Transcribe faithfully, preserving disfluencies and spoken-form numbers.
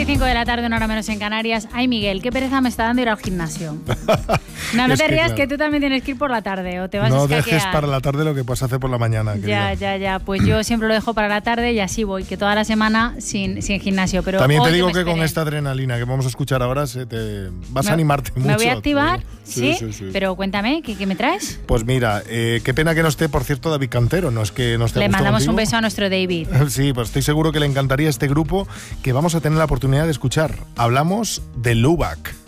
veinticinco de la tarde, una hora menos en Canarias. Ay, Miguel, qué pereza me está dando ir al gimnasio. No, no te que, rías, claro, que tú también tienes que ir por la tarde o te vas no a escaquear. No dejes para la tarde lo que puedes hacer por la mañana. Ya, querida. ya, ya. Pues yo siempre lo dejo para la tarde y así voy, que toda la semana sin, sin gimnasio. Pero también te hoy digo que, que esperen. con esta adrenalina que vamos a escuchar ahora se te vas me, a animarte mucho. Me voy a activar, sí, ¿sí? sí, sí. Pero cuéntame, ¿qué, qué me traes? Pues mira, eh, qué pena que no esté, por cierto, David Cantero. No es que no esté. Le mandamos contigo. un beso a nuestro David. Sí, pues estoy seguro que le encantaría este grupo que vamos a tener la oportunidad de escuchar. Hablamos de Lubac.